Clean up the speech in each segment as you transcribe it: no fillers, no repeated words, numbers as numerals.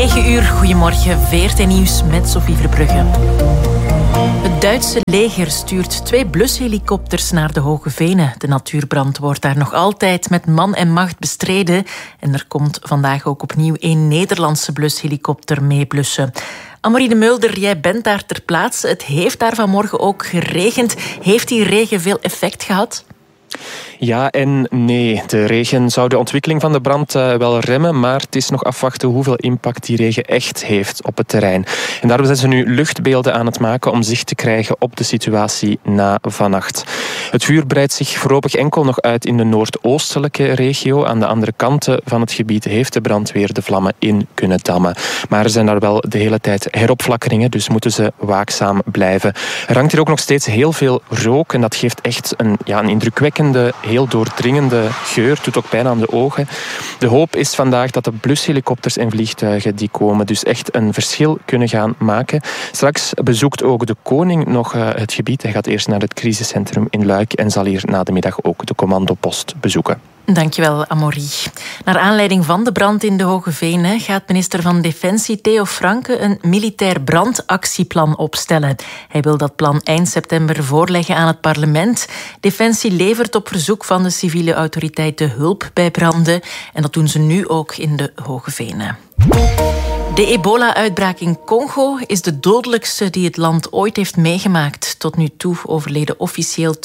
9 uur, goedemorgen, VRT Nieuws met Sophie Verbrugge. Het Duitse leger stuurt 2 blushelikopters naar de Hoge Venen. De natuurbrand wordt daar nog altijd met man en macht bestreden. En er komt vandaag ook opnieuw 1 Nederlandse blushelikopter meeblussen. Amorie de Mulder, jij bent daar ter plaatse. Het heeft daar vanmorgen ook geregend. Heeft die regen veel effect gehad? Ja en nee. De regen zou de ontwikkeling van de brand wel remmen, maar het is nog afwachten hoeveel impact die regen echt heeft op het terrein. En daarom zijn ze nu luchtbeelden aan het maken om zicht te krijgen op de situatie na vannacht. Het vuur breidt zich voorlopig enkel nog uit in de noordoostelijke regio. Aan de andere kanten van het gebied heeft de brandweer de vlammen in kunnen dammen. Maar er zijn daar wel de hele tijd heropflakkeringen, dus moeten ze waakzaam blijven. Er hangt hier ook nog steeds heel veel rook en dat geeft echt een indrukwekkende, heel doordringende geur. Doet ook pijn aan de ogen. De hoop is vandaag dat de blushelikopters en vliegtuigen die komen dus echt een verschil kunnen gaan maken. Straks bezoekt ook de koning nog het gebied. Hij gaat eerst naar het crisiscentrum in Luik en zal hier na de middag ook de commandopost bezoeken. Dankjewel, Amorie. Naar aanleiding van de brand in de Hoge Venen gaat minister van Defensie Theo Franke een militair brandactieplan opstellen. Hij wil dat plan eind september voorleggen aan het parlement. Defensie levert op verzoek van de civiele autoriteiten hulp bij branden. En dat doen ze nu ook in de Hoge Venen. De ebola-uitbraak in Congo is de dodelijkste die het land ooit heeft meegemaakt. Tot nu toe overleden officieel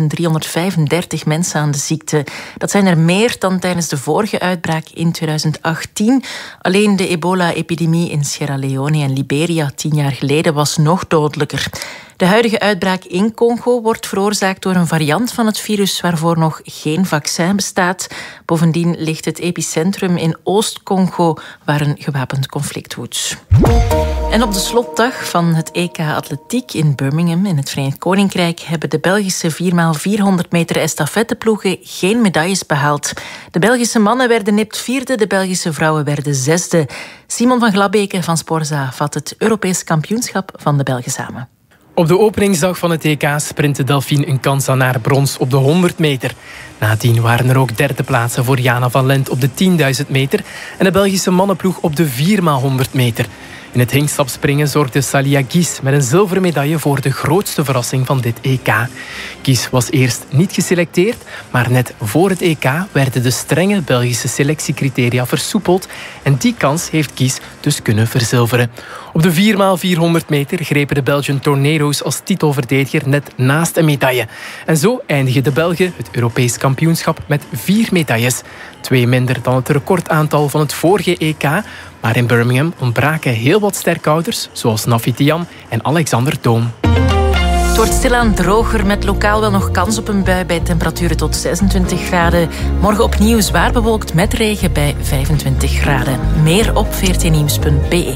2335 mensen aan de ziekte. Dat zijn er meer dan tijdens de vorige uitbraak in 2018. Alleen de ebola-epidemie in Sierra Leone en Liberia 10 jaar geleden was nog dodelijker. De huidige uitbraak in Congo wordt veroorzaakt door een variant van het virus waarvoor nog geen vaccin bestaat. Bovendien ligt het epicentrum in Oost-Congo, waar een gewapend conflict woedt. En op de slotdag van het EK Atletiek in Birmingham in het Verenigd Koninkrijk hebben de Belgische 4x400 meter estafetteploegen geen medailles behaald. De Belgische mannen werden nipt 4e, de Belgische vrouwen werden 6e. Simon van Glabeke van Sporza vat het Europees kampioenschap van de Belgen samen. Op de openingsdag van het EK sprintte Delphine een kans aan naar brons op de 100 meter. Nadien waren er ook derde plaatsen voor Jana van Lent op de 10.000 meter en de Belgische mannenploeg op de 4x100 meter. In het hingstapspringen zorgde Salia Guis met een zilveren medaille voor de grootste verrassing van dit EK. Guis was eerst niet geselecteerd, maar net voor het EK werden de strenge Belgische selectiecriteria versoepeld en die kans heeft Guis dus kunnen verzilveren. Op de 4x400 meter grepen de Belgian Tornado's als titelverdediger net naast een medaille. En zo eindigen de Belgen het Europees kampioenschap met 4 medailles. 2 minder dan het recordaantal van het vorige EK. Maar in Birmingham ontbraken heel wat sterkhouders, zoals Nafi Tiam en Alexander Doom. Het wordt stilaan droger met lokaal wel nog kans op een bui bij temperaturen tot 26 graden. Morgen opnieuw zwaar bewolkt met regen bij 25 graden. Meer op vrtnieuws.be.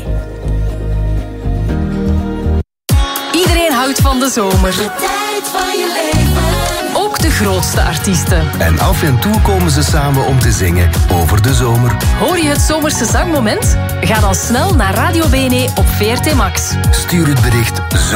Iedereen houdt van de zomer. De tijd van je leven. Ook de grootste artiesten. En af en toe komen ze samen om te zingen over de zomer. Hoor je het zomerse zangmoment? Ga dan snel naar Radio BNE op VRT Max. Stuur het bericht